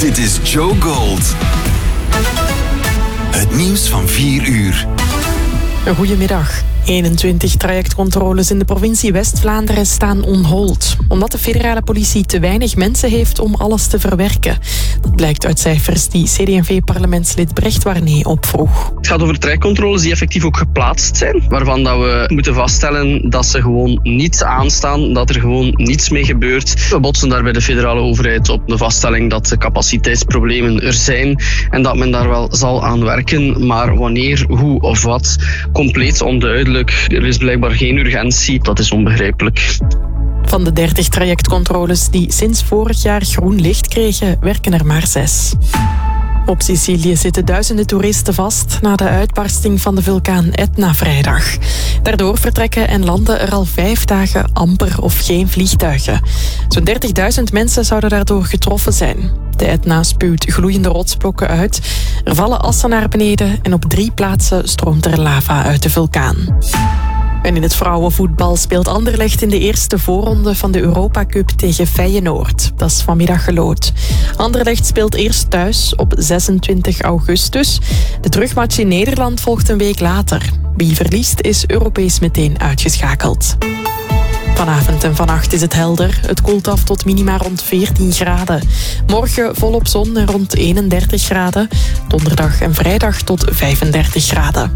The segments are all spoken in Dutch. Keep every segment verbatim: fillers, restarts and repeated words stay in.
Dit is Joe Gold. Het nieuws van vier uur. Goedemiddag. eenentwintig trajectcontroles in de provincie West-Vlaanderen staan on hold, omdat de federale politie te weinig mensen heeft om alles te verwerken. Dat blijkt uit cijfers die C D en V-parlementslid Brecht Warnee opvroeg. Het gaat over trajectcontroles die effectief ook geplaatst zijn, waarvan dat we moeten vaststellen dat ze gewoon niet aanstaan, dat er gewoon niets mee gebeurt. We botsen daar bij de federale overheid op de vaststelling dat de capaciteitsproblemen er zijn en dat men daar wel zal aan werken, maar wanneer, hoe of wat, compleet onduidelijk. Er is blijkbaar geen urgentie, dat is onbegrijpelijk. Van de dertig trajectcontroles die sinds vorig jaar groen licht kregen, werken er maar zes. Op Sicilië zitten duizenden toeristen vast na de uitbarsting van de vulkaan Etna vrijdag. Daardoor vertrekken en landen er al vijf dagen amper of geen vliegtuigen. Zo'n dertigduizend mensen zouden daardoor getroffen zijn. De Etna spuwt gloeiende rotsblokken uit, er vallen assen naar beneden en op drie plaatsen stroomt er lava uit de vulkaan. En in het vrouwenvoetbal speelt Anderlecht in de eerste voorronde van de Europa Cup tegen Feyenoord. Dat is vanmiddag gelood. Anderlecht speelt eerst thuis op zesentwintig augustus. De terugmatch in Nederland volgt een week later. Wie verliest is Europees meteen uitgeschakeld. Vanavond en vannacht is het helder. Het koelt af tot minima rond veertien graden. Morgen volop zon en rond eenendertig graden. Donderdag en vrijdag tot vijfendertig graden.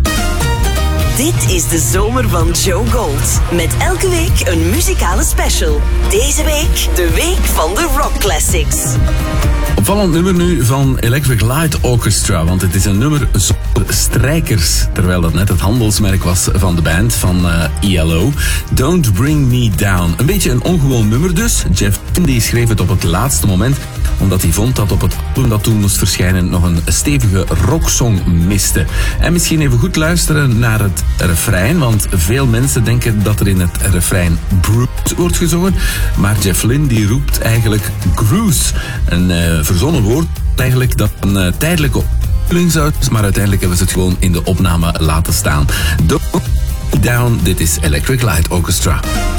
Dit is de zomer van Joe Gold. Met elke week een muzikale special. Deze week de week van de Rock Classics. Opvallend nummer nu van Electric Light Orchestra, want het is een nummer zonder strijkers. Terwijl dat net het handelsmerk was van de band van uh, E L O. Don't Bring Me Down. Een beetje een ongewoon nummer dus. Jeff die schreef het op het laatste moment, omdat hij vond dat op het album dat toen moest verschijnen nog een stevige rocksong miste. En misschien even goed luisteren naar het refrein, want veel mensen denken dat er in het refrein Bruce wordt gezongen, maar Jeff Lynne die roept eigenlijk Gruce. Een uh, verzonnen woord eigenlijk dat een uh, tijdelijke opvulling zou zijn, maar uiteindelijk hebben ze het gewoon in de opname laten staan. Don't Down, dit is Electric Light Orchestra.